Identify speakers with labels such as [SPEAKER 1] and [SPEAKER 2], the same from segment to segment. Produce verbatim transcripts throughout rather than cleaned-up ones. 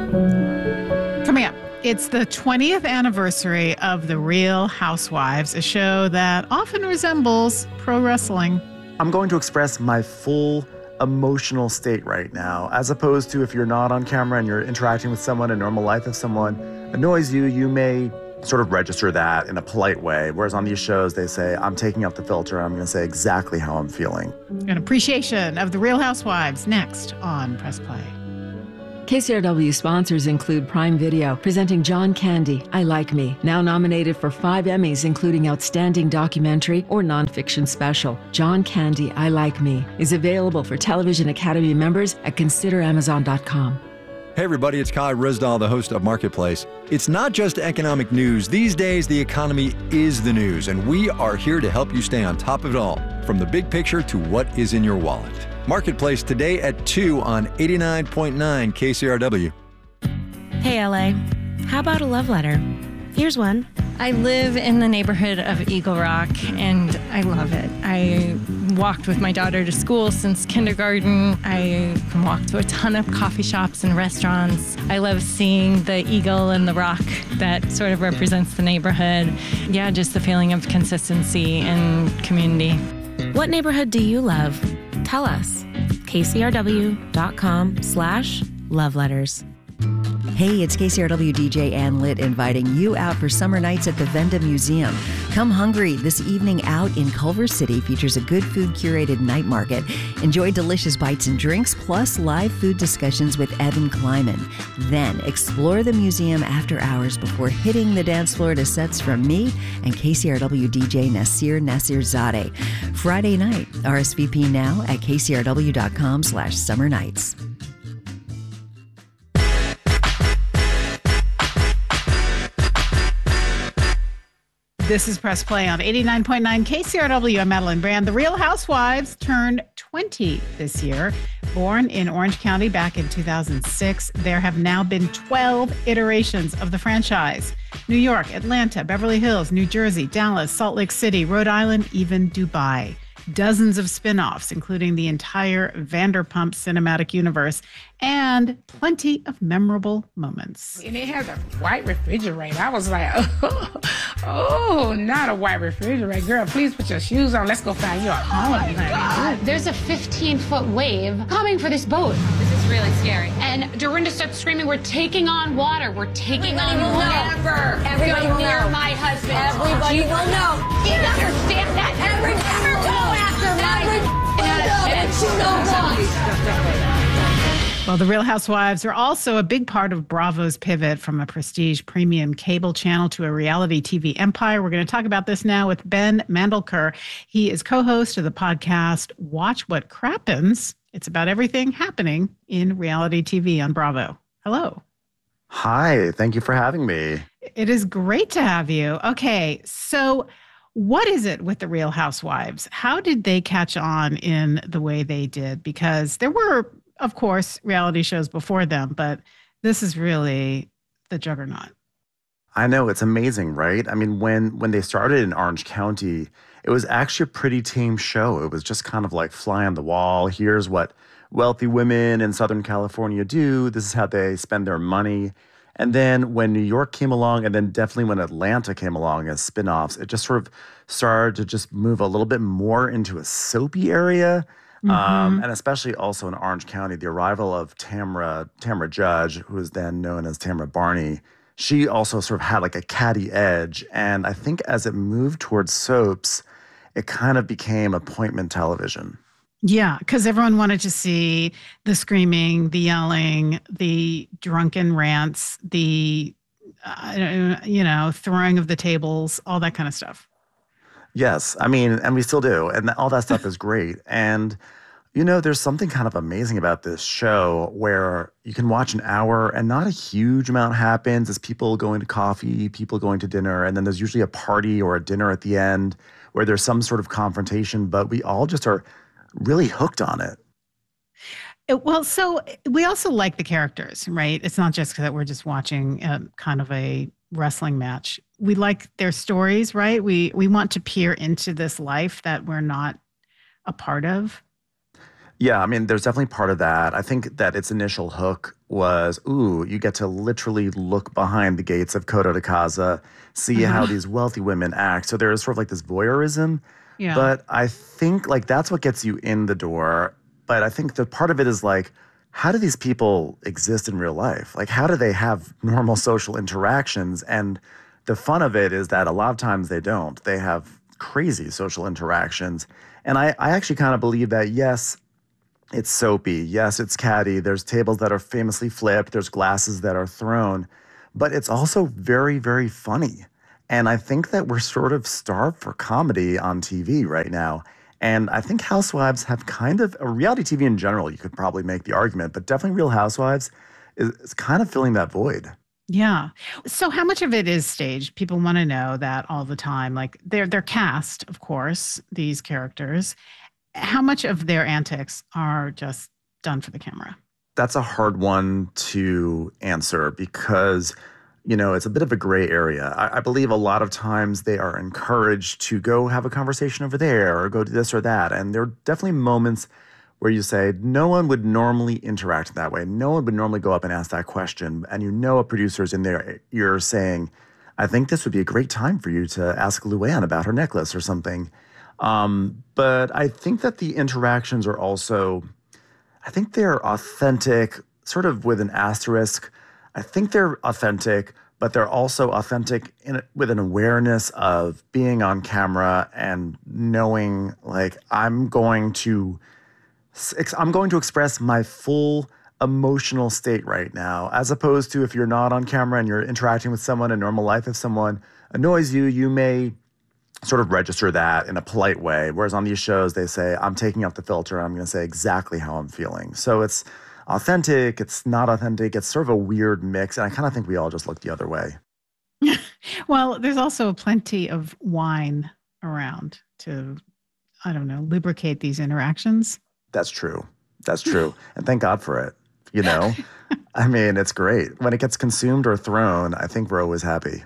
[SPEAKER 1] Coming up, it's the twentieth anniversary of The Real Housewives, a show that often resembles pro wrestling.
[SPEAKER 2] I'm going to express my full emotional state right now, as opposed to if you're not on camera and you're interacting with someone in normal life. If someone annoys you, you may sort of register that in a polite way. Whereas on these shows, they say, I'm taking out the filter. I'm going to say exactly how I'm feeling.
[SPEAKER 1] An appreciation of The Real Housewives next on Press Play.
[SPEAKER 3] K C R W sponsors include Prime Video, presenting John Candy, I Like Me, now nominated for five Emmys, including Outstanding Documentary or Nonfiction Special. John Candy, I Like Me is available for Television Academy members at consider amazon dot com.
[SPEAKER 4] Hey everybody, it's Kai Risdahl, the host of Marketplace. It's not just economic news. These days, the economy is the news, and we are here to help you stay on top of it all, from the big picture to what is in your wallet. Marketplace today at two on eighty-nine point nine K C R W.
[SPEAKER 5] Hey L A, how about a love letter? Here's one.
[SPEAKER 6] I live in the neighborhood of Eagle Rock, and I love it. I walked with my daughter to school since kindergarten. I walked to a ton of coffee shops and restaurants. I love seeing the eagle and the rock that sort of represents the neighborhood. Yeah, just the feeling of consistency and community.
[SPEAKER 5] What neighborhood do you love? Tell us. K C R W dot com slash love letters.
[SPEAKER 7] Hey, it's K C R W D J Ann Litt inviting you out for summer nights at the Venda Museum. Come hungry. This evening out in Culver City features a good food curated night market. Enjoy delicious bites and drinks, plus live food discussions with Evan Kleiman. Then explore the museum after hours before hitting the dance floor to sets from me and K C R W D J Nasir Nasirzadeh. Friday night. R S V P now at K C R W dot com slash summer nights.
[SPEAKER 1] This is Press Play on eighty-nine point nine K C R W. I'm Madeline Brand. The Real Housewives turned twenty this year. Born in Orange County back in two thousand six, there have now been twelve iterations of the franchise. New York, Atlanta, Beverly Hills, New Jersey, Dallas, Salt Lake City, Rhode Island, even Dubai. Dozens of spin-offs, including the entire Vanderpump cinematic universe, and plenty of memorable moments.
[SPEAKER 8] And it had a white refrigerator. I was like, oh, oh, not a white refrigerator. Girl, please put your shoes on. Let's go find your home.
[SPEAKER 9] Oh my God. There's a fifteen-foot wave coming for this boat. This is really scary. And Dorinda starts screaming, we're taking on water. We're taking
[SPEAKER 10] Everybody
[SPEAKER 9] on
[SPEAKER 10] will
[SPEAKER 9] water.
[SPEAKER 10] Never. Everybody
[SPEAKER 9] Go
[SPEAKER 10] will
[SPEAKER 9] near
[SPEAKER 10] know.
[SPEAKER 9] my husband.
[SPEAKER 10] Everybody
[SPEAKER 9] you,
[SPEAKER 10] will know.
[SPEAKER 9] Do you understand that?
[SPEAKER 10] Everybody
[SPEAKER 9] Never
[SPEAKER 10] will
[SPEAKER 9] go
[SPEAKER 10] know.
[SPEAKER 9] after my
[SPEAKER 10] Everybody will know that you know God.
[SPEAKER 1] Well, The Real Housewives are also a big part of Bravo's pivot from a prestige premium cable channel to a reality T V empire. We're going to talk about this now with Ben Mandelker. He is co-host of the podcast Watch What Crappens. It's about everything happening in reality T V on Bravo. Hello.
[SPEAKER 2] Hi, thank you for having me.
[SPEAKER 1] It is great to have you. Okay, so what is it with The Real Housewives? How did they catch on in the way they did? Because there were, of course, reality shows before them, but this is really the juggernaut.
[SPEAKER 2] I know, it's amazing, right? I mean, when when they started in Orange County, it was actually a pretty tame show. It was just kind of like fly on the wall. Here's what wealthy women in Southern California do. This is how they spend their money. And then when New York came along, and then definitely when Atlanta came along as spinoffs, it just sort of started to just move a little bit more into a soapy area. Mm-hmm. Um, and especially also in Orange County, the arrival of Tamra, Tamra Judge, who was then known as Tamra Barney, she also sort of had like a catty edge. And I think as it moved towards soaps, it kind of became appointment television.
[SPEAKER 1] Yeah, because everyone wanted to see the screaming, the yelling, the drunken rants, the, uh, you know, throwing of the tables, all that kind of stuff.
[SPEAKER 2] Yes, I mean, and we still do. And all that stuff is great. And, you know, there's something kind of amazing about this show where you can watch an hour and not a huge amount happens. It's people going to coffee, people going to dinner, and then there's usually a party or a dinner at the end where there's some sort of confrontation, but we all just are really hooked on it.
[SPEAKER 1] it. Well, so we also like the characters, right? It's not just that we're just watching a, kind of a wrestling match. We like their stories, right? We we want to peer into this life that we're not a part of.
[SPEAKER 2] Yeah, I mean, there's definitely part of that. I think that its initial hook was, ooh, you get to literally look behind the gates of Coto de Casa, see
[SPEAKER 1] Uh-huh.
[SPEAKER 2] how these wealthy women act. So there is sort of like this voyeurism.
[SPEAKER 1] Yeah.
[SPEAKER 2] But I think like that's what gets you in the door. But I think the part of it is like, how do these people exist in real life? Like, how do they have normal social interactions? And the fun of it is that a lot of times they don't. They have crazy social interactions. And I, I actually kind of believe that, yes, it's soapy. Yes, it's catty. There's tables that are famously flipped. There's glasses that are thrown. But it's also very, very funny. And I think that we're sort of starved for comedy on T V right now. And I think Housewives have kind of, or reality T V in general, you could probably make the argument, but definitely Real Housewives is, is kind of filling that void.
[SPEAKER 1] Yeah. So how much of it is staged? People want to know that all the time. Like they're they're cast, of course, these characters. How much of their antics are just done for the camera?
[SPEAKER 2] That's a hard one to answer because, you know, it's a bit of a gray area. I, I believe a lot of times they are encouraged to go have a conversation over there or go do this or that. And there are definitely moments where you say, no one would normally interact that way. No one would normally go up and ask that question. And you know a producer's in there, you're saying, I think this would be a great time for you to ask Luann about her necklace or something. Um, but I think that the interactions are also, I think they're authentic, sort of with an asterisk. I think they're authentic, but they're also authentic in, with an awareness of being on camera and knowing, like, I'm going to, I'm going to express my full emotional state right now, as opposed to if you're not on camera and you're interacting with someone in normal life. If someone annoys you, you may sort of register that in a polite way. Whereas on these shows, they say, I'm taking out the filter. I'm going to say exactly how I'm feeling. So it's authentic. It's not authentic. It's sort of a weird mix. And I kind of think we all just look the other way.
[SPEAKER 1] Well, there's also plenty of wine around to, I don't know, lubricate these interactions.
[SPEAKER 2] That's true. That's true. And thank God for it. You know, I mean, it's great. When it gets consumed or thrown, I think we're always happy.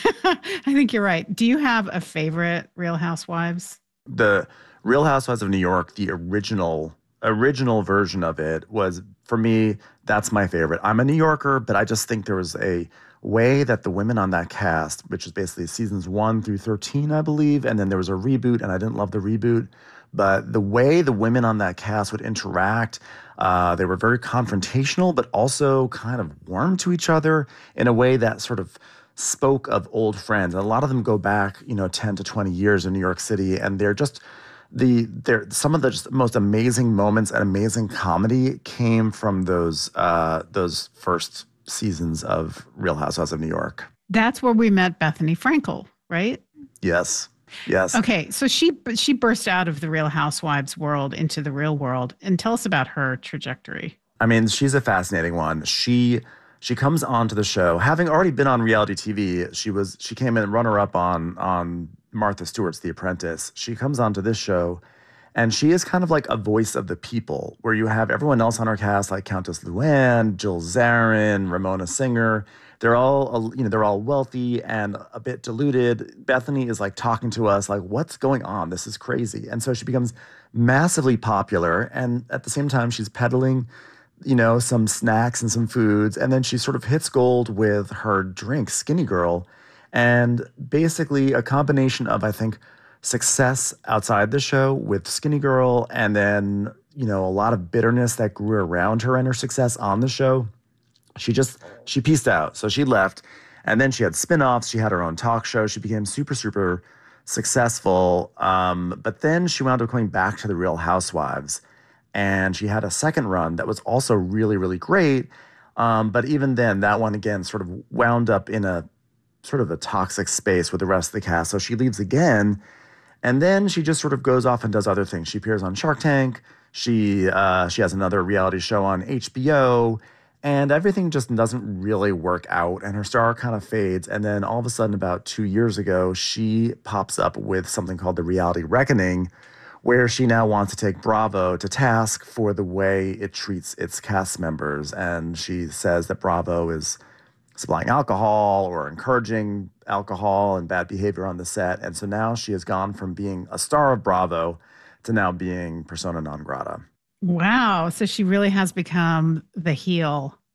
[SPEAKER 1] I think you're right. Do you have a favorite Real Housewives?
[SPEAKER 2] The Real Housewives of New York, the original original version of it was, for me, that's my favorite. I'm a New Yorker, but I just think there was a way that the women on that cast, which is basically seasons one through thirteen, I believe, and then there was a reboot, and I didn't love the reboot, but the way the women on that cast would interact, uh, they were very confrontational, but also kind of warm to each other in a way that sort of spoke of old friends. And a lot of them go back, you know, ten to twenty years in New York City, and they're just the they're some of the just most amazing moments and amazing comedy came from those uh, those first seasons of Real Housewives of New York.
[SPEAKER 1] That's where we met Bethany Frankel, right?
[SPEAKER 2] Yes. Yes.
[SPEAKER 1] Okay, so she she burst out of the Real Housewives world into the real world, and tell us about her trajectory.
[SPEAKER 2] I mean, she's a fascinating one. She She comes onto the show, having already been on reality T V. She was she came in runner-up on on Martha Stewart's The Apprentice. She comes onto this show, and she is kind of like a voice of the people, where you have everyone else on her cast, like Countess Luann, Jill Zarin, Ramona Singer. They're all, you know, they're all wealthy and a bit deluded. Bethany is like talking to us, like, what's going on? This is crazy. And so she becomes massively popular, and at the same time, she's peddling, you know, some snacks and some foods. And then she sort of hits gold with her drink, Skinny Girl. And basically a combination of, I think, success outside the show with Skinny Girl, and then, you know, a lot of bitterness that grew around her and her success on the show. She just, she pieced out. So she left. And then she had spin-offs. She had her own talk show. She became super, super successful. Um, but then she wound up coming back to the Real Housewives. And she had a second run that was also really, really great. Um, but even then, that one, again, sort of wound up in a sort of a toxic space with the rest of the cast. So she leaves again. And then she just sort of goes off and does other things. She appears on Shark Tank. She uh, she has another reality show on H B O. And everything just doesn't really work out. And her star kind of fades. And then all of a sudden, about two years ago, she pops up with something called The Reality Reckoning, where she now wants to take Bravo to task for the way it treats its cast members. And she says that Bravo is supplying alcohol or encouraging alcohol and bad behavior on the set. And so now she has gone from being a star of Bravo to now being persona non grata.
[SPEAKER 1] Wow. So she really has become the heel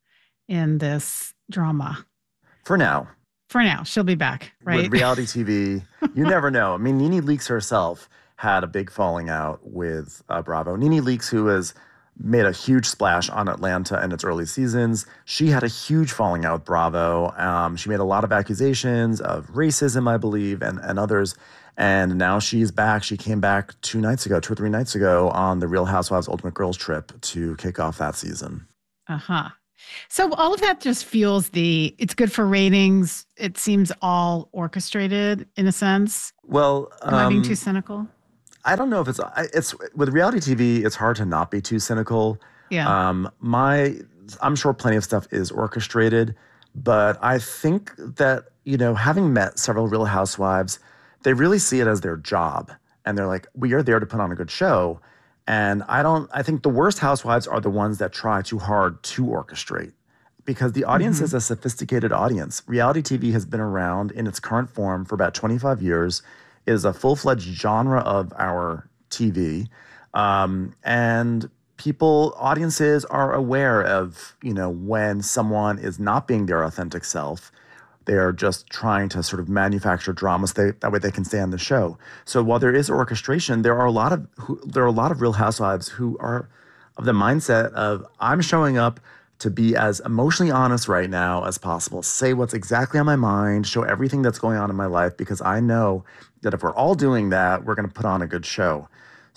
[SPEAKER 1] in this drama.
[SPEAKER 2] For now.
[SPEAKER 1] For now. She'll be back, right?
[SPEAKER 2] With reality T V, you never know. I mean, Nene Leakes herself had a big falling out with uh, Bravo. Nene Leakes, who has made a huge splash on Atlanta in its early seasons, she had a huge falling out with Bravo. Um, she made a lot of accusations of racism, I believe, and, and others. And now she's back. She came back two nights ago, two or three nights ago on the Real Housewives Ultimate Girls trip to kick off that season.
[SPEAKER 1] Uh-huh. So all of that just fuels the, it's good for ratings. It seems all orchestrated in a sense.
[SPEAKER 2] Well,
[SPEAKER 1] Am I being
[SPEAKER 2] um,
[SPEAKER 1] too cynical?
[SPEAKER 2] I don't know if it's, it's with reality T V, it's hard to not be too cynical.
[SPEAKER 1] Yeah.
[SPEAKER 2] Um, my, I'm sure plenty of stuff is orchestrated, but I think that, you know, having met several Real Housewives, they really see it as their job. And they're like, we are there to put on a good show. And I don't, I think the worst housewives are the ones that try too hard to orchestrate because the audience
[SPEAKER 1] Mm-hmm.
[SPEAKER 2] is a sophisticated audience. Reality T V has been around in its current form for about twenty-five years. It is a full-fledged genre of our T V. Um, and people, audiences are aware of, you know, when someone is not being their authentic self. They're just trying to sort of manufacture dramas. They, that way they can stay on the show. So while there is orchestration, there are a lot of who, there are a lot of Real Housewives who are of the mindset of I'm showing up to be as emotionally honest right now as possible. Say what's exactly on my mind. Show everything that's going on in my life because I know that if we're all doing that, we're going to put on a good show.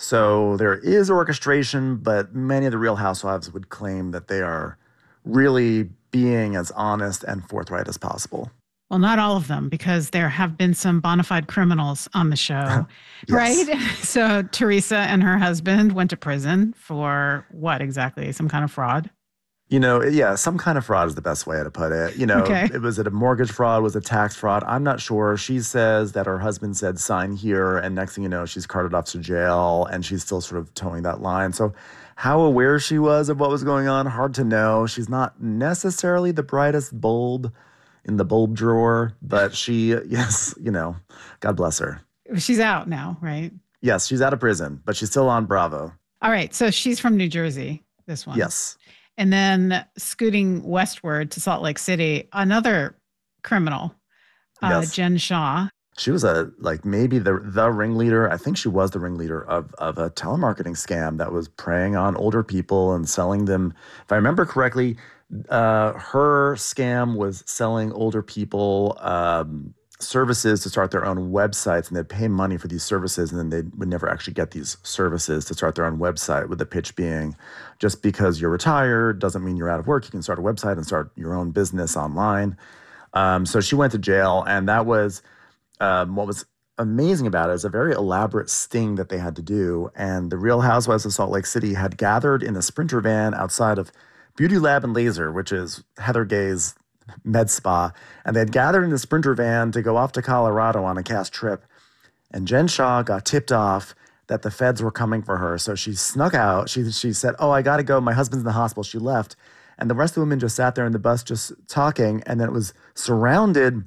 [SPEAKER 2] So there is orchestration, but many of the Real Housewives would claim that they are really being as honest and forthright as possible.
[SPEAKER 1] Well, not all of them, because there have been some bona fide criminals on the show,
[SPEAKER 2] Yes.
[SPEAKER 1] right? So Teresa and her husband went to prison for what exactly? Some kind of fraud?
[SPEAKER 2] You know, yeah, some kind of fraud is the best way to put it. You know,
[SPEAKER 1] Okay.
[SPEAKER 2] it was it a mortgage fraud? Was it tax fraud? I'm not sure. She says that her husband said sign here, and next thing you know, she's carted off to jail, and she's still sort of towing that line. So how aware she was of what was going on, hard to know. She's not necessarily the brightest bulb in the bulb drawer, but she, yes, you know, God bless her.
[SPEAKER 1] She's out now, right?
[SPEAKER 2] Yes, she's out of prison, but she's still on Bravo.
[SPEAKER 1] All right. So she's from New Jersey, this one.
[SPEAKER 2] Yes.
[SPEAKER 1] And then scooting westward to Salt Lake City, another criminal, uh,
[SPEAKER 2] Yes.
[SPEAKER 1] Jen Shaw.
[SPEAKER 2] She was a like maybe the the ringleader. I think she was the ringleader of of a telemarketing scam that was preying on older people and selling them. If I remember correctly, uh, her scam was selling older people um, services to start their own websites, and they'd pay money for these services, and then they would never actually get these services to start their own website. With the pitch being, just because you're retired doesn't mean you're out of work. You can start a website and start your own business online. Um, so she went to jail, and that was. Um, what was amazing about it is a very elaborate sting that they had to do. And the Real Housewives of Salt Lake City had gathered in a Sprinter van outside of Beauty Lab and Laser, which is Heather Gay's med spa. And they had gathered in the Sprinter van to go off to Colorado on a cast trip. And Jen Shaw got tipped off that the feds were coming for her. So she snuck out. She, she said, oh, I got to go. My husband's in the hospital. She left. And the rest of the women just sat there in the bus just talking. And then it was surrounded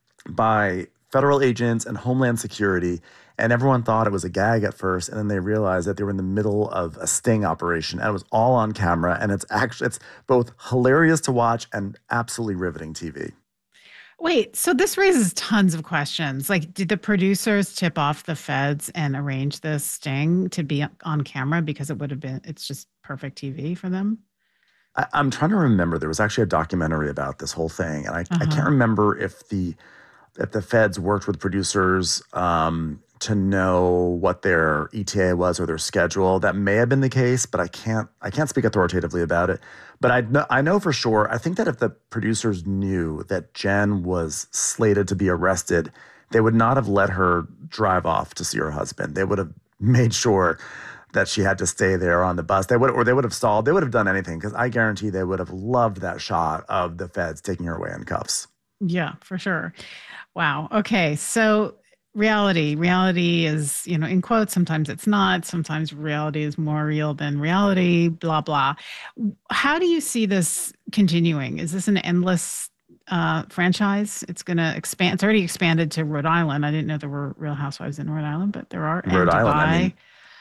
[SPEAKER 2] by federal agents and Homeland Security, and everyone thought it was a gag at first, and then they realized that they were in the middle of a sting operation, and it was all on camera, and it's actually it's both hilarious to watch and absolutely riveting T V.
[SPEAKER 1] Wait, so this raises tons of questions. Like, did the producers tip off the feds and arrange this sting to be on camera because it would have been, it's just perfect T V for them?
[SPEAKER 2] I, I'm trying to remember. There was actually a documentary about this whole thing, and I,
[SPEAKER 1] Uh-huh.
[SPEAKER 2] I can't remember if the if the feds worked with producers um, to know what their E T A was or their schedule. That may have been the case, but I can't I can't speak authoritatively about it. But I know, I know for sure, I think that if the producers knew that Jen was slated to be arrested, they would not have let her drive off to see her husband. They would have made sure that she had to stay there on the bus. They would, or they would have stalled. They would have done anything, because I guarantee they would have loved that shot of the feds taking her away in cuffs.
[SPEAKER 1] Yeah, for sure. Wow. Okay. So reality, reality is, you know, in quotes, sometimes it's not, sometimes reality is more real than reality, blah, blah. How do you see this continuing? Is this an endless uh, franchise? It's going to expand. It's already expanded to Rhode Island. I didn't know there were Real Housewives in Rhode Island, but there are. And
[SPEAKER 2] Rhode Island, I
[SPEAKER 1] Dubai.
[SPEAKER 2] mean,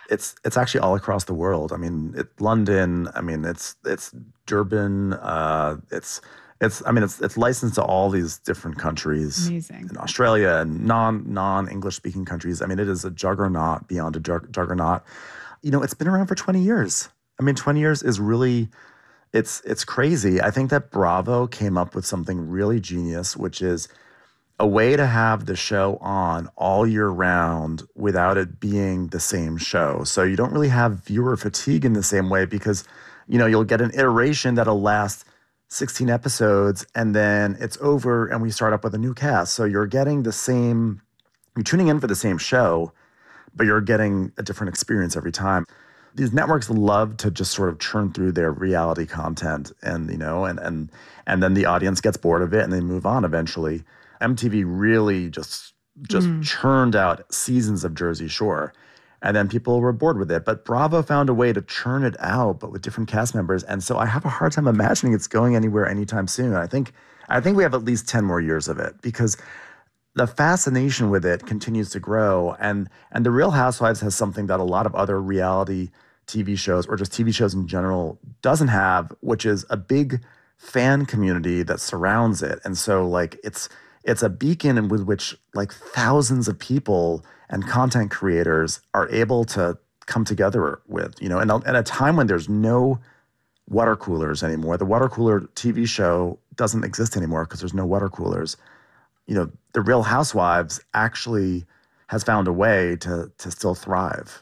[SPEAKER 2] It's it's actually all across the world. I mean, it, London. I mean, it's it's Durban. Uh, it's it's. I mean, it's it's licensed to all these different countries.
[SPEAKER 1] Amazing.
[SPEAKER 2] In Australia and non non English speaking countries. I mean, it is a juggernaut beyond a jug- juggernaut. You know, it's been around for twenty years. I mean, twenty years is really, it's it's crazy. I think that Bravo came up with something really genius, which is a way to have the show on all year round without it being the same show. So you don't really have viewer fatigue in the same way because, you know, you'll get an iteration that'll last sixteen episodes and then it's over and we start up with a new cast. So you're getting the same, you're tuning in for the same show, but you're getting a different experience every time. These networks love to just sort of churn through their reality content and, you know, and and and then the audience gets bored of it and they move on eventually. M T V really just just mm. churned out seasons of Jersey Shore. And then people were bored with it. But Bravo found a way to churn it out, but with different cast members. And so I have a hard time imagining it's going anywhere anytime soon. I think I think we have at least ten more years of it because the fascination with it continues to grow. And and The Real Housewives has something that a lot of other reality T V shows or just T V shows in general doesn't have, which is a big fan community that surrounds it. And so like it's it's a beacon with which like thousands of people and content creators are able to come together with, you know, and at a time when there's no water coolers anymore. The water cooler T V show doesn't exist anymore because there's no water coolers. You know, The Real Housewives actually has found a way to to still thrive.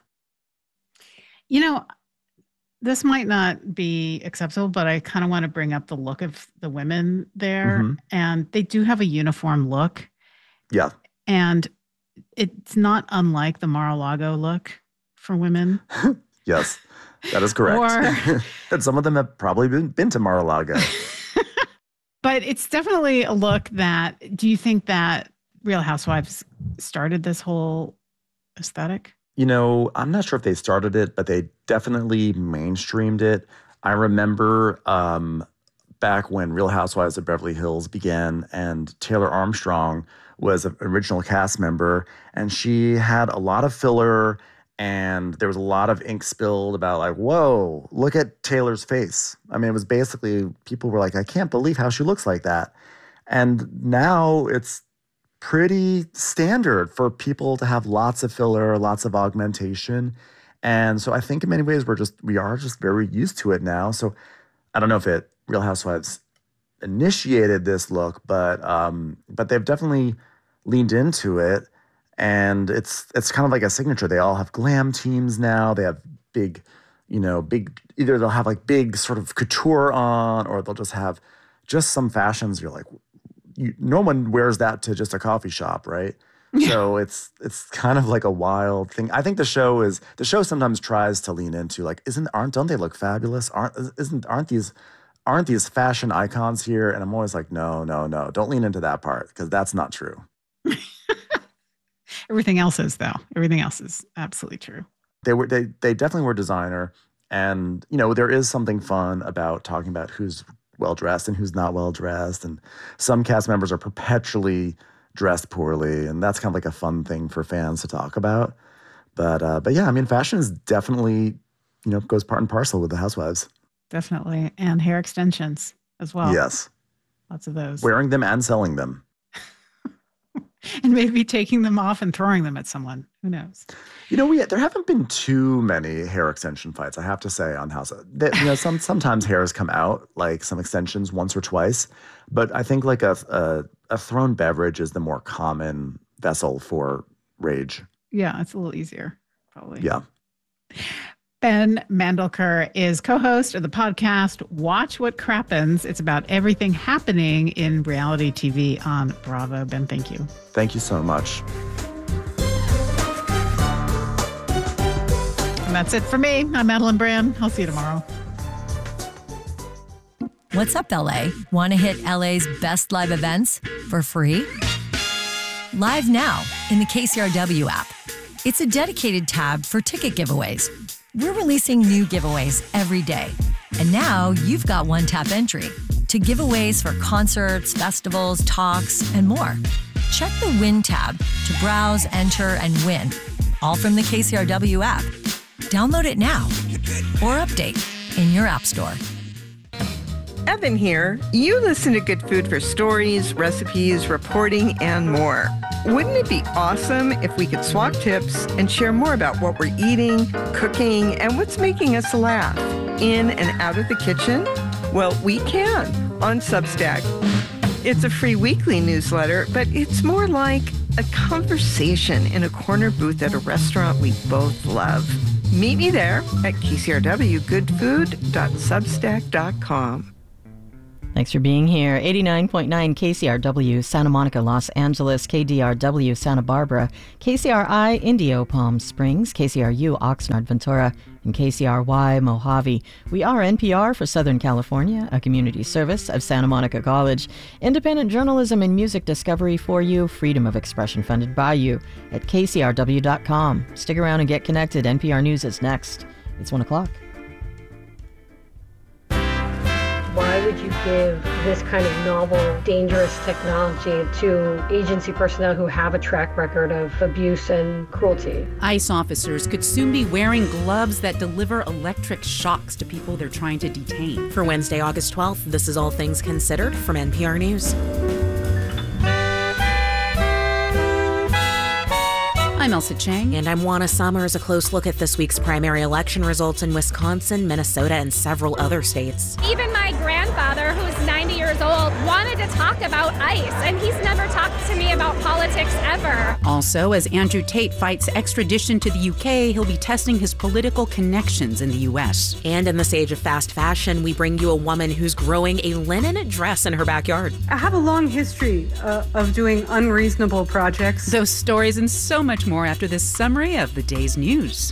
[SPEAKER 1] You know, this might not be acceptable, but I kind of want to bring up the look of the women there. Mm-hmm. And they do have a uniform look.
[SPEAKER 2] Yeah.
[SPEAKER 1] And it's not unlike the Mar-a-Lago look for women.
[SPEAKER 2] Yes, that is correct.
[SPEAKER 1] Or,
[SPEAKER 2] that some of them have probably been, been to Mar-a-Lago.
[SPEAKER 1] But it's definitely a look that, do you think that Real Housewives started this whole aesthetic?
[SPEAKER 2] You know, I'm not sure if they started it, but they definitely mainstreamed it. I remember um, back when Real Housewives of Beverly Hills began and Taylor Armstrong was an original cast member and she had a lot of filler and there was a lot of ink spilled about like, whoa, look at Taylor's face. I mean, it was basically, people were like, I can't believe how she looks like that. And now it's pretty standard for people to have lots of filler, lots of augmentation. And so I think in many ways we're just, we are just very used to it now. So I don't know if it, Real Housewives initiated this look, but um, but they've definitely leaned into it. And it's it's kind of like a signature. They all have glam teams now. They have big, you know, big, either they'll have like big sort of couture on or they'll just have just some fashions. You're like, You, no one wears that to just a coffee shop, right? So it's it's kind of like a wild thing. I think the show is the show sometimes tries to lean into like, isn't aren't don't they look fabulous? Aren't isn't aren't these aren't these fashion icons here? And I'm always like, no, no, no, don't lean into that part because that's not true.
[SPEAKER 1] Everything else is though. Everything else is absolutely true.
[SPEAKER 2] They were they they definitely were designer, and you know there is something fun about talking about who's well-dressed and who's not well-dressed. And some cast members are perpetually dressed poorly. And that's kind of like a fun thing for fans to talk about. But uh, but yeah, I mean, fashion is definitely, you know, goes part and parcel with the Housewives.
[SPEAKER 1] Definitely. And hair extensions as well.
[SPEAKER 2] Yes.
[SPEAKER 1] Lots of those.
[SPEAKER 2] Wearing them and selling them.
[SPEAKER 1] And maybe taking them off and throwing them at someone. Who knows?
[SPEAKER 2] You know, we there haven't been too many hair extension fights, I have to say, on House. They, you know, some sometimes hairs come out, like some extensions once or twice. But I think like a, a a thrown beverage is the more common vessel for rage.
[SPEAKER 1] Yeah, it's a little easier, probably.
[SPEAKER 2] Yeah.
[SPEAKER 1] Ben Mandelker is co-host of the podcast Watch What Crappens. It's about everything happening in reality T V on Bravo. Ben, thank you.
[SPEAKER 2] Thank you so much.
[SPEAKER 1] And that's it for me. I'm Madeline Brand. I'll see you tomorrow.
[SPEAKER 7] What's up, L A? Want to hit L A's best live events for free? Live now in the K C R W app. It's a dedicated tab for ticket giveaways. We're releasing new giveaways every day. And now you've got one-tap entry to giveaways for concerts, festivals, talks, and more. Check the Win tab to browse, enter, and win, all from the K C R W app. Download it now or update in your app store.
[SPEAKER 11] Evan here. You listen to Good Food for stories, recipes, reporting, and more. Wouldn't it be awesome if we could swap tips and share more about what we're eating, cooking, and what's making us laugh in and out of the kitchen? Well, we can on Substack. It's a free weekly newsletter, but it's more like a conversation in a corner booth at a restaurant we both love. Meet me there at k c r w good food dot substack dot com.
[SPEAKER 12] Thanks for being here. eighty-nine point nine K C R W, Santa Monica, Los Angeles, K D R W, Santa Barbara, K C R I, Indio, Palm Springs, K C R U, Oxnard, Ventura, and K C R Y, Mojave. We are N P R for Southern California, a community service of Santa Monica College. Independent journalism and music discovery for you, freedom of expression funded by you at k c r w dot com. Stick around and get connected. N P R News is next. It's one o'clock.
[SPEAKER 10] Why would you give this kind of novel, dangerous technology to agency personnel who have a track record of abuse and cruelty?
[SPEAKER 13] ICE officers could soon be wearing gloves that deliver electric shocks to people they're trying to detain.
[SPEAKER 5] For Wednesday, August twelfth, this is All Things Considered from N P R News.
[SPEAKER 13] I'm Elsa Chang.
[SPEAKER 5] And I'm Juana Summers. A close look at this week's primary election results in Wisconsin, Minnesota, and several other states.
[SPEAKER 14] Even my grandfather, who's ninety years old, wanted to talk about ICE, and he's never talked to me about politics ever.
[SPEAKER 13] Also, as Andrew Tate fights extradition to the U K, he'll be testing his political connections in the U S.
[SPEAKER 5] And in this age of fast fashion, we bring you a woman who's growing a linen dress in her backyard.
[SPEAKER 15] I have a long history uh, of doing unreasonable projects.
[SPEAKER 13] Those stories and so much more after this summary of the day's news.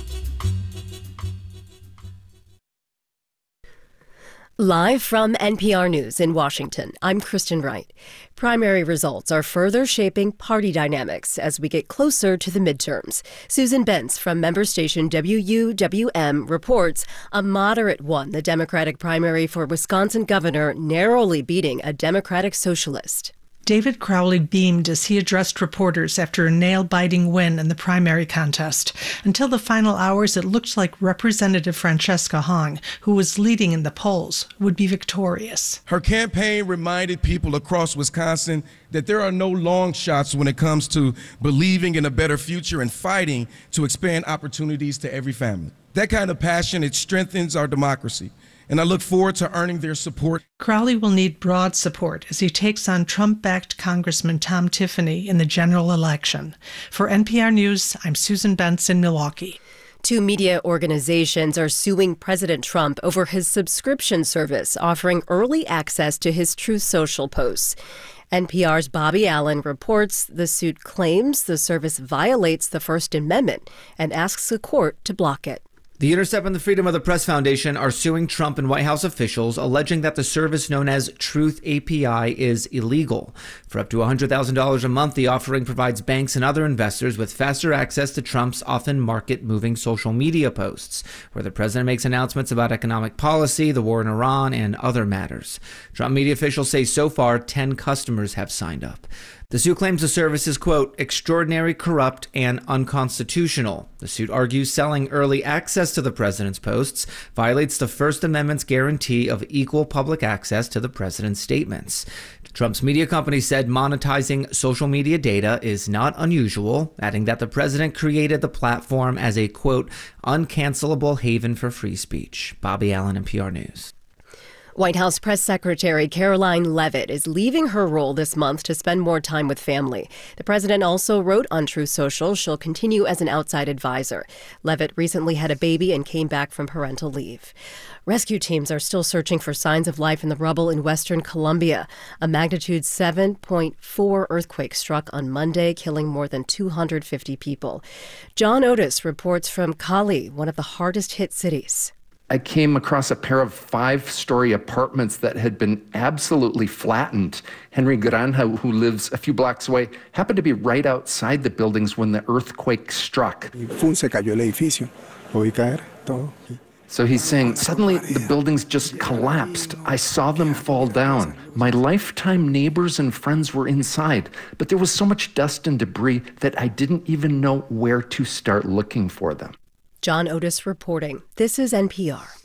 [SPEAKER 16] Live from N P R News in Washington, I'm Kristen Wright. Primary results are further shaping party dynamics as we get closer to the midterms. Susan Bentz from member station W U W M reports a moderate won the Democratic primary for Wisconsin governor, narrowly beating a Democratic socialist.
[SPEAKER 17] David Crowley beamed as he addressed reporters after a nail-biting win in the primary contest. Until the final hours, it looked like Representative Francesca Hong, who was leading in the polls, would be victorious.
[SPEAKER 18] Her campaign reminded people across Wisconsin that there are no long shots when it comes to believing in a better future and fighting to expand opportunities to every family. That kind of passion, it strengthens our democracy. And I look forward to earning their support.
[SPEAKER 17] Crowley will need broad support as he takes on Trump-backed Congressman Tom Tiffany in the general election. For N P R News, I'm Susan Bentz in Milwaukee.
[SPEAKER 16] Two media organizations are suing President Trump over his subscription service, offering early access to his Truth Social posts. N P R's Bobby Allen reports the suit claims the service violates the First Amendment and asks the court to block it.
[SPEAKER 19] The Intercept and the Freedom of the Press Foundation are suing Trump and White House officials, alleging that the service known as Truth A P I is illegal. For up to one hundred thousand dollars a month, the offering provides banks and other investors with faster access to Trump's often market-moving social media posts, where the president makes announcements about economic policy, the war in Iran, and other matters. Trump media officials say so far ten customers have signed up. The suit claims the service is, quote, extraordinary, corrupt, and unconstitutional. The suit argues selling early access to the president's posts violates the First Amendment's guarantee of equal public access to the president's statements. Trump's media company said monetizing social media data is not unusual, adding that the president created the platform as a, quote, uncancelable haven for free speech. Bobby Allen, N P R News.
[SPEAKER 16] White House Press Secretary Caroline Leavitt is leaving her role this month to spend more time with family. The president also wrote on Truth Social she'll continue as an outside advisor. Leavitt recently had a baby and came back from parental leave. Rescue teams are still searching for signs of life in the rubble in western Colombia. A magnitude seven point four earthquake struck on Monday, killing more than two hundred fifty people. John Otis reports from Cali, one of the hardest hit cities.
[SPEAKER 20] I came across a pair of five-story apartments that had been absolutely flattened. Henry Granja, who lives a few blocks away, happened to be right outside the buildings when the earthquake struck. So he's saying, suddenly the buildings just collapsed. I saw them fall down. My lifetime neighbors and friends were inside, but there was so much dust and debris that I didn't even know where to start looking for them.
[SPEAKER 16] John Otis reporting. This is N P R.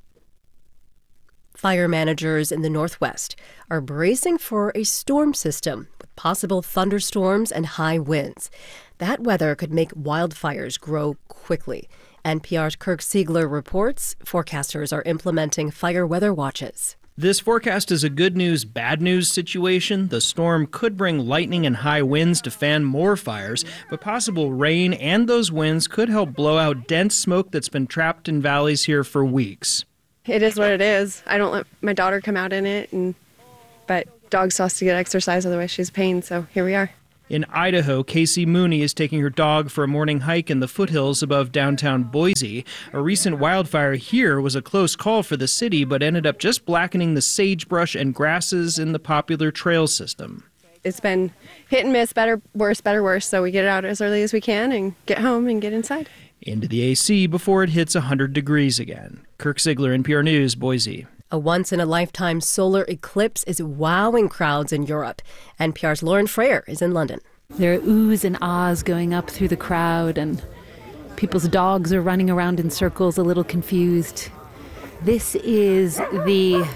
[SPEAKER 16] Fire managers in the Northwest are bracing for a storm system with possible thunderstorms and high winds. That weather could make wildfires grow quickly. N P R's Kirk Siegler reports forecasters are implementing fire weather watches.
[SPEAKER 21] This forecast is a good news, bad news situation. The storm could bring lightning and high winds to fan more fires, but possible rain and those winds could help blow out dense smoke that's been trapped in valleys here for weeks.
[SPEAKER 22] It is what it is. I don't let my daughter come out in it, and but dog still has to get exercise, otherwise she's pain, so here we are.
[SPEAKER 21] In Idaho, Casey Mooney is taking her dog for a morning hike in the foothills above downtown Boise. A recent wildfire here was a close call for the city, but ended up just blackening the sagebrush and grasses in the popular trail system.
[SPEAKER 22] It's been hit and miss, better, worse, better, worse, so we get it out as early as we can and get home and get inside.
[SPEAKER 21] Into the A C before it hits one hundred degrees again. Kirk Siegler, N P R News, Boise.
[SPEAKER 16] A once-in-a-lifetime solar eclipse is wowing crowds in Europe. N P R's Lauren Frayer is in London.
[SPEAKER 23] There are oohs and ahs going up through the crowd, and people's dogs are running around in circles a little confused. This is the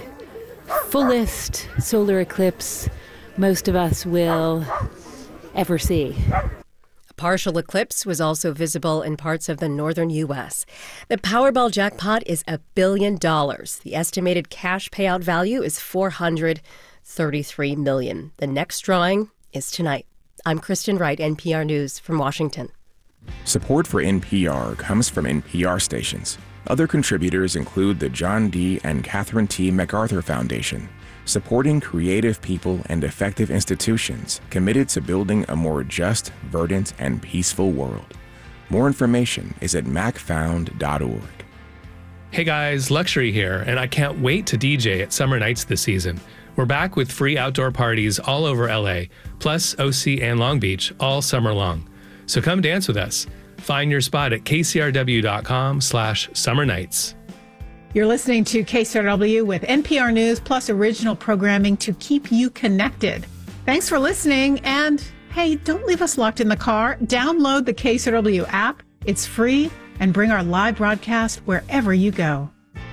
[SPEAKER 23] fullest solar eclipse most of us will ever see.
[SPEAKER 16] Partial eclipse was also visible in parts of the northern U S. The Powerball jackpot is a billion dollars. The estimated cash payout value is four hundred thirty-three million dollars. The next drawing is tonight. I'm Kristen Wright, N P R News from Washington.
[SPEAKER 24] Support for N P R comes from N P R stations. Other contributors include the John D. and Catherine T. MacArthur Foundation, supporting creative people and effective institutions committed to building a more just, verdant, and peaceful world. More information is at mac found dot org.
[SPEAKER 25] Hey guys, Luxury here, and I can't wait to D J at Summer Nights this season. We're back with free outdoor parties all over L A, plus O C and Long Beach all summer long. So come dance with us. Find your spot at k c r w dot com slash summer nights.
[SPEAKER 1] You're listening to K C R W with N P R News plus original programming to keep you connected. Thanks for listening. And hey, don't leave us locked in the car. Download the K C R W app. It's free, and bring our live broadcast wherever you go.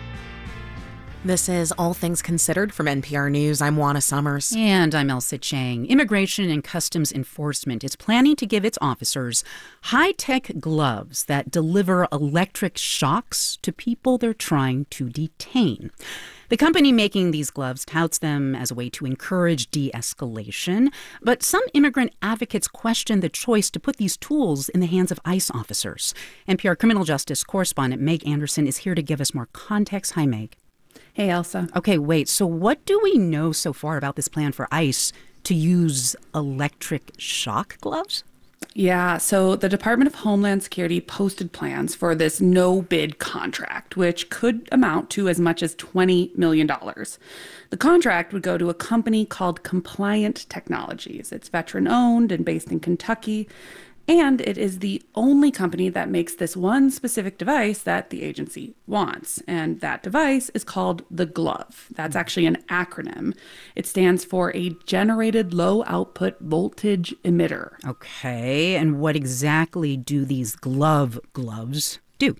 [SPEAKER 26] This is All Things Considered from N P R News. I'm Juana Summers.
[SPEAKER 13] And I'm Elsa Chang. Immigration and Customs Enforcement is planning to give its officers high-tech gloves that deliver electric shocks to people they're trying to detain. The company making these gloves touts them as a way to encourage de-escalation, but some immigrant advocates question the choice to put these tools in the hands of ICE officers. N P R criminal justice correspondent Meg Anderson is here to give us more context. Hi, Meg.
[SPEAKER 27] Hey, Elsa.
[SPEAKER 13] Okay, wait. So what do we know so far about this plan for ICE to use electric shock gloves?
[SPEAKER 27] Yeah, so the Department of Homeland Security posted plans for this no-bid contract, which could amount to as much as twenty million dollars. The contract would go to a company called Compliant Technologies. It's veteran-owned and based in Kentucky. And it is the only company that makes this one specific device that the agency wants. And that device is called the glove. That's actually an acronym. It stands for a generated low output voltage emitter.
[SPEAKER 13] Okay, and what exactly do these glove gloves do?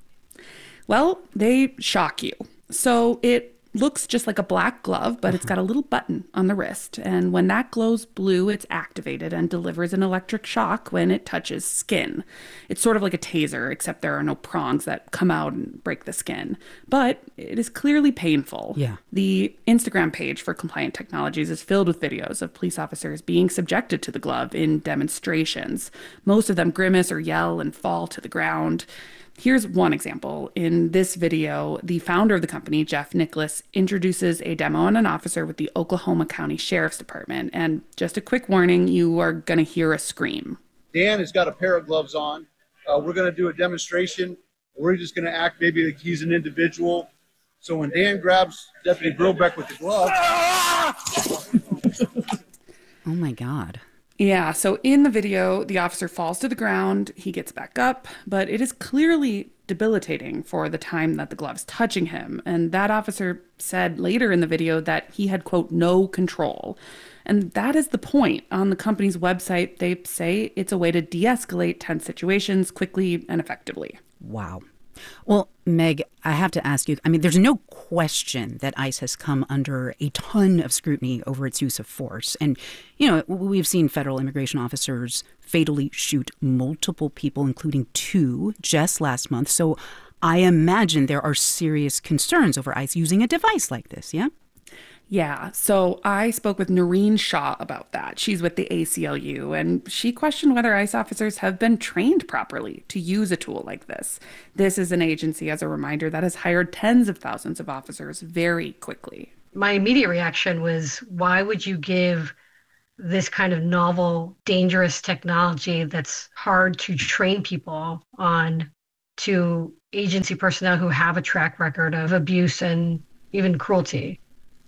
[SPEAKER 27] Well, they shock you. So it looks just like a black glove, but it's got a little button on the wrist. And when that glows blue, it's activated and delivers an electric shock when it touches skin. It's sort of like a taser, except there are no prongs that come out and break the skin. But it is clearly painful.
[SPEAKER 13] Yeah.
[SPEAKER 27] The Instagram page for Compliant Technologies is filled with videos of police officers being subjected to the glove in demonstrations. Most of them grimace or yell and fall to the ground. Here's one example. In this video, the founder of the company, Jeff Nicholas, introduces a demo on an officer with the Oklahoma County Sheriff's Department. And just a quick warning, you are going to hear a scream.
[SPEAKER 28] Dan has got a pair of gloves on. Uh, we're going to do a demonstration. We're just going to act maybe like he's an individual. So when Dan grabs Deputy Grillbeck with the glove...
[SPEAKER 13] Oh, my God.
[SPEAKER 27] Yeah, so in the video, the officer falls to the ground, he gets back up, but it is clearly debilitating for the time that the glove's touching him. And that officer said later in the video that he had, quote, no control. And that is the point. On the company's website, they say it's a way to de-escalate tense situations quickly and effectively.
[SPEAKER 13] Wow. Well, Meg, I have to ask you, I mean, there's no question that ICE has come under a ton of scrutiny over its use of force. And, you know, we've seen federal immigration officers fatally shoot multiple people, including two, just last month. So I imagine there are serious concerns over ICE using a device like this, yeah?
[SPEAKER 27] Yeah, so I spoke with Noreen Shaw about that. She's with the A C L U, and she questioned whether ICE officers have been trained properly to use a tool like this. This is an agency, as a reminder, that has hired tens of thousands of officers very quickly.
[SPEAKER 10] My immediate reaction was, why would you give this kind of novel, dangerous technology that's hard to train people on to agency personnel who have a track record of abuse and even cruelty?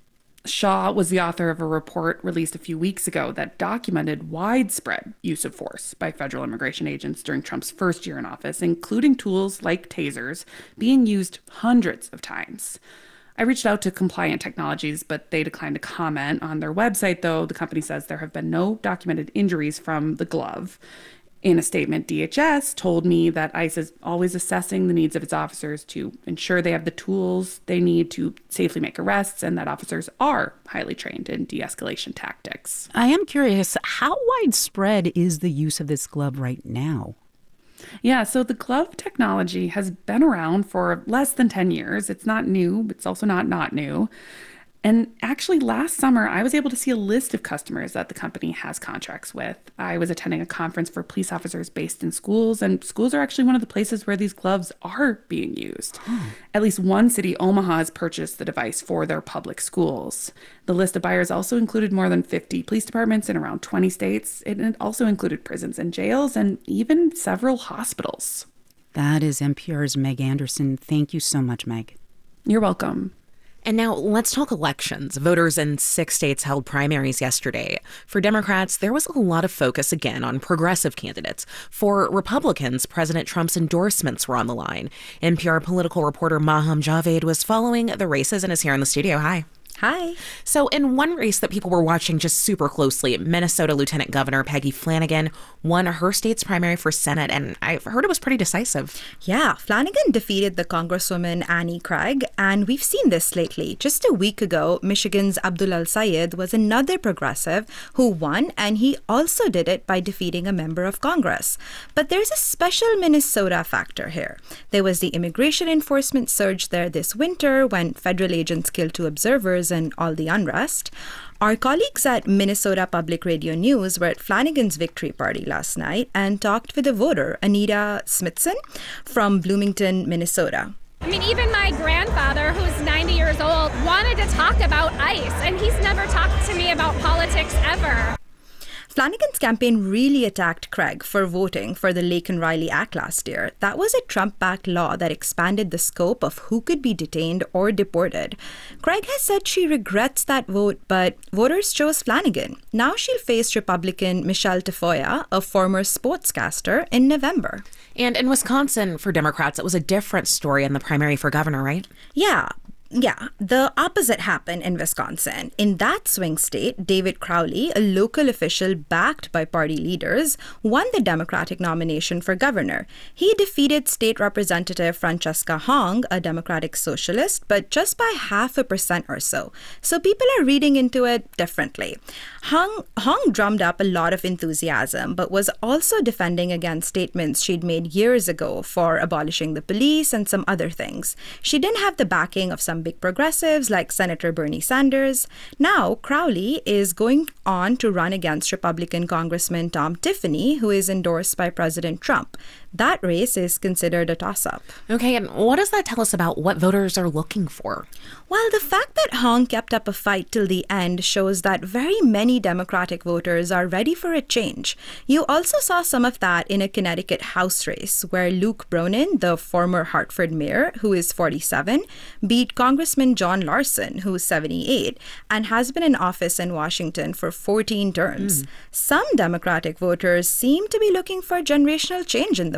[SPEAKER 27] Shaw was the author of a report released a few weeks ago that documented widespread use of force by federal immigration agents during Trump's first year in office, including tools like tasers being used hundreds of times. I reached out to Compliant Technologies, but they declined to comment. On their website, though, the company says there have been no documented injuries from the glove. In a statement, D H S told me that ICE is always assessing the needs of its officers to ensure they have the tools they need to safely make arrests, and that officers are highly trained in de-escalation tactics.
[SPEAKER 13] I am curious, how widespread is the use of this glove right now?
[SPEAKER 27] Yeah, so the glove technology has been around for less than ten years. It's not new, but it's also not not new. And actually, last summer, I was able to see a list of customers that the company has contracts with. I was attending a conference for police officers based in schools, and schools are actually one of the places where these gloves are being used. Hmm. At least one city, Omaha, has purchased the device for their public schools. The list of buyers also included more than fifty police departments in around twenty states. It also included prisons and jails and even several hospitals.
[SPEAKER 13] That is N P R's Meg Anderson. Thank you so much, Meg.
[SPEAKER 27] You're welcome.
[SPEAKER 26] And now let's talk elections. Voters in six states held primaries yesterday. For Democrats, there was a lot of focus again on progressive candidates. For Republicans, President Trump's endorsements were on the line. N P R political reporter Maham Javed was following the races and is here in the studio. Hi.
[SPEAKER 2] Hi.
[SPEAKER 26] So in one race that people were watching just super closely, Minnesota Lieutenant Governor Peggy Flanagan won her state's primary for Senate, and I've heard it was pretty decisive.
[SPEAKER 2] Yeah, Flanagan defeated the Congresswoman Annie Craig, and we've seen this lately. Just a week ago, Michigan's Abdul El-Sayed was another progressive who won, and he also did it by defeating a member of Congress. But there's a special Minnesota factor here. There was the immigration enforcement surge there this winter when federal agents killed two observers and all the unrest. Our colleagues at Minnesota Public Radio News were at Flanagan's victory party last night and talked with a voter, Anita Smithson, from Bloomington, Minnesota.
[SPEAKER 14] I mean, even my grandfather, who's ninety years old, wanted to talk about ICE, and he's never talked to me about politics ever.
[SPEAKER 2] Flanagan's campaign really attacked Craig for voting for the Laken-Riley Act last year. That was a Trump-backed law that expanded the scope of who could be detained or deported. Craig has said she regrets that vote, but voters chose Flanagan. Now she'll face Republican Michelle Tafoya, a former sportscaster, in November.
[SPEAKER 26] And in Wisconsin, for Democrats, it was a different story in the primary for governor, right?
[SPEAKER 2] Yeah. Yeah, the opposite happened in Wisconsin. In that swing state, David Crowley, a local official backed by party leaders, won the Democratic nomination for governor. He defeated State Representative Francesca Hong, a Democratic socialist, but just by half a percent or so. So people are reading into it differently. Hong, Hong drummed up a lot of enthusiasm, but was also defending against statements she'd made years ago for abolishing the police and some other things. She didn't have the backing of some big progressives like Senator Bernie Sanders. Now, Crowley is going on to run against Republican Congressman Tom Tiffany, who is endorsed by President Trump. That race is considered a toss-up.
[SPEAKER 26] Okay, and what does that tell us about what voters are looking for?
[SPEAKER 2] Well, the fact that Hong kept up a fight till the end shows that very many Democratic voters are ready for a change. You also saw some of that in a Connecticut House race where Luke Bronin, the former Hartford mayor, who is forty-seven, beat Congressman John Larson, who is seventy-eight, and has been in office in Washington for fourteen terms. Mm. Some Democratic voters seem to be looking for generational change in the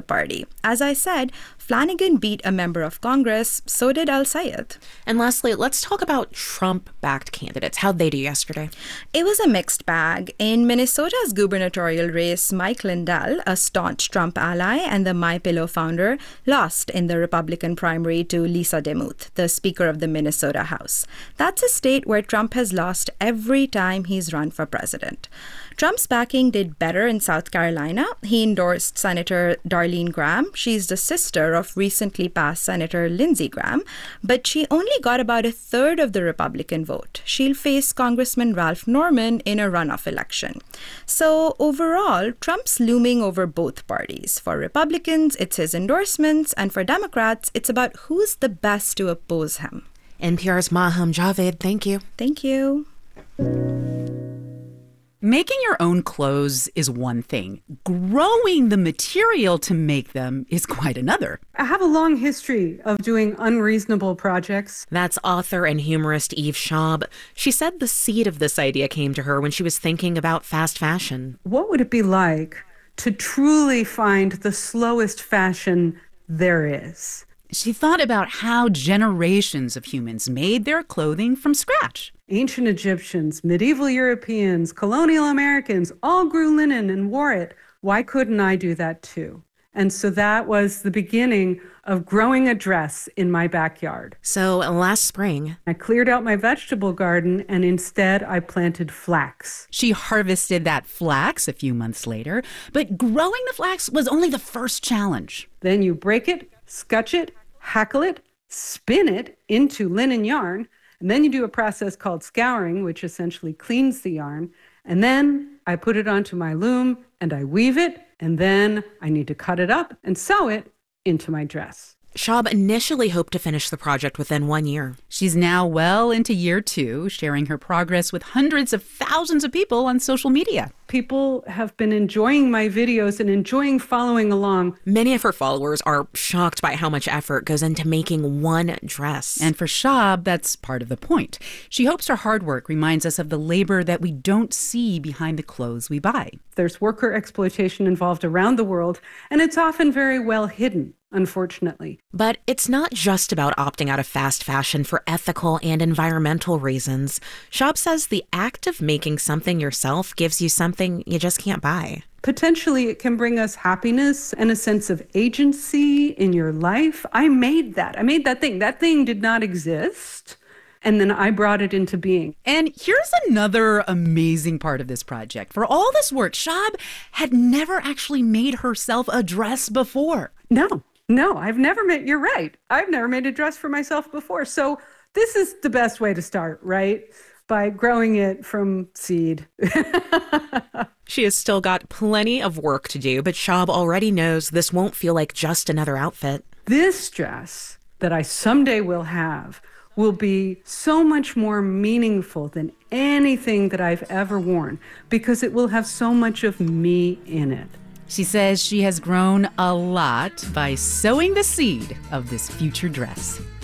[SPEAKER 2] party. As I said, Flanagan beat a member of Congress, so did Al-Sayed.
[SPEAKER 26] And lastly, let's talk about Trump-backed candidates. How'd they do yesterday?
[SPEAKER 2] It was a mixed bag. In Minnesota's gubernatorial race, Mike Lindell, a staunch Trump ally and the MyPillow founder, lost in the Republican primary to Lisa DeMuth, the Speaker of the Minnesota House. That's a state where Trump has lost every time he's run for president. Trump's backing did better in South Carolina. He endorsed Senator Darlene Graham. She's the sister of recently passed Senator Lindsey Graham, but she only got about a third of the Republican vote. She'll face Congressman Ralph Norman in a runoff election. So overall, Trump's looming over both parties. For Republicans, it's his endorsements, and for Democrats, it's about who's the best to oppose him.
[SPEAKER 26] N P R's Maham Javed, thank you.
[SPEAKER 2] Thank you.
[SPEAKER 13] Making your own clothes is one thing. Growing the material to make them is quite another.
[SPEAKER 15] I have a long history of doing unreasonable projects.
[SPEAKER 26] That's author and humorist Eve Schaub. She said the seed of this idea came to her when she was thinking about fast fashion.
[SPEAKER 15] What would it be like to truly find the slowest fashion there is?
[SPEAKER 13] She thought about how generations of humans made their clothing from scratch.
[SPEAKER 15] Ancient Egyptians, medieval Europeans, colonial Americans all grew linen and wore it. Why couldn't I do that too? And so that was the beginning of growing a dress in my backyard.
[SPEAKER 26] So last spring,
[SPEAKER 15] I cleared out my vegetable garden and instead I planted flax.
[SPEAKER 13] She harvested that flax a few months later, but growing the flax was only the first challenge.
[SPEAKER 15] Then you break it, scutch it, hackle it, spin it into linen yarn, and then you do a process called scouring, which essentially cleans the yarn. And then I put it onto my loom and I weave it, and then I need to cut it up and sew it into my dress.
[SPEAKER 26] Schaub initially hoped to finish the project within one year.
[SPEAKER 13] She's now well into year two, sharing her progress with hundreds of thousands of people on social media.
[SPEAKER 15] People have been enjoying my videos and enjoying following along.
[SPEAKER 26] Many of her followers are shocked by how much effort goes into making one dress.
[SPEAKER 13] And for Schaub, that's part of the point. She hopes her hard work reminds us of the labor that we don't see behind the clothes we buy.
[SPEAKER 15] There's worker exploitation involved around the world, and it's often very well hidden, unfortunately.
[SPEAKER 26] But it's not just about opting out of fast fashion for ethical and environmental reasons. Schaub says the act of making something yourself gives you something you just can't buy.
[SPEAKER 15] Potentially, it can bring us happiness and a sense of agency in your life. I made that. I made that thing. That thing did not exist. And then I brought it into being.
[SPEAKER 13] And here's another amazing part of this project. For all this work, Schaub had never actually made herself a dress before.
[SPEAKER 15] No, no, I've never made, you're right. I've never made a dress for myself before. So this is the best way to start, right? By growing it from seed.
[SPEAKER 26] She has still got plenty of work to do, but Schaub already knows this won't feel like just another outfit.
[SPEAKER 15] This dress that I someday will have will be so much more meaningful than anything that I've ever worn because it will have so much of me in it.
[SPEAKER 13] She says she has grown a lot by sowing the seed of this future dress.